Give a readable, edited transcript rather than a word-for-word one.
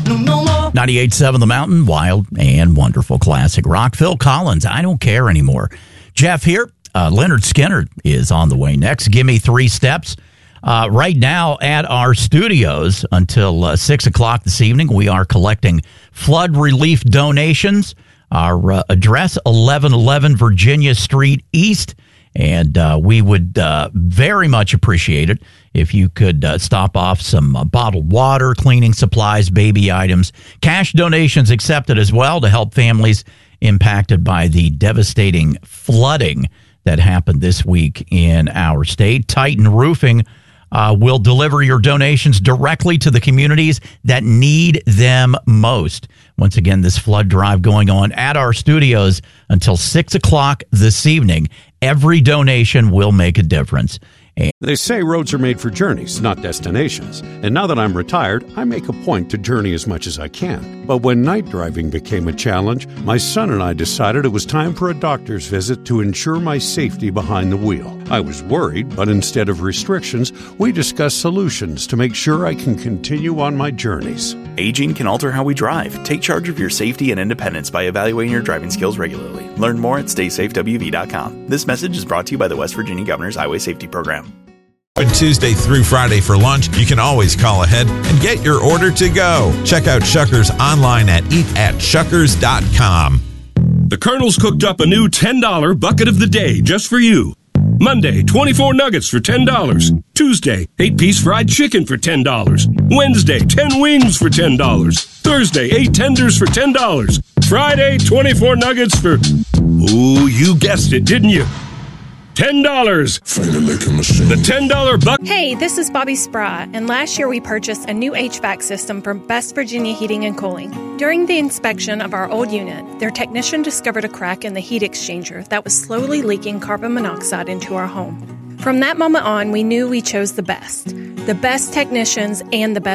no more. 98.7 The Mountain, wild and wonderful classic rock. Phil Collins, I Don't Care Anymore. Jeff here. Leonard Skinner is on the way next. Give Me 3 Steps. Right now at our studios until 6 o'clock this evening, we are collecting flood relief donations. Our address, 1111 Virginia Street East. And we would very much appreciate it if you could stop off some bottled water, cleaning supplies, baby items. Cash donations accepted as well to help families impacted by the devastating flooding that happened this week in our state. Titan Roofing will deliver your donations directly to the communities that need them most. Once again, this flood drive going on at our studios until 6 o'clock this evening. Every donation will make a difference. They say roads are made for journeys, not destinations. And now that I'm retired, I make a point to journey as much as I can. But when night driving became a challenge, my son and I decided it was time for a doctor's visit to ensure my safety behind the wheel. I was worried, but instead of restrictions, we discussed solutions to make sure I can continue on my journeys. Aging can alter how we drive. Take charge of your safety and independence by evaluating your driving skills regularly. Learn more at StaySafeWV.com. This message is brought to you by the West Virginia Governor's Highway Safety Program. Tuesday through Friday for lunch, you can always call ahead and get your order to go. Check out Shuckers online at eatatshuckers.com. The Colonel's cooked up a new $10 bucket of the day just for you. Monday, 24 nuggets for $10. Tuesday, 8-piece fried chicken for $10. Wednesday, 10 wings for $10. Thursday, 8 tenders for $10. Friday, 24 nuggets for... Ooh, you guessed it, didn't you? $10. The $10 buck. Hey, this is Bobby Spry, and last year we purchased a new HVAC system from West Virginia Heating and Cooling. During the inspection of our old unit, their technician discovered a crack in the heat exchanger that was slowly leaking carbon monoxide into our home. From that moment on, we knew we chose the best technicians and the best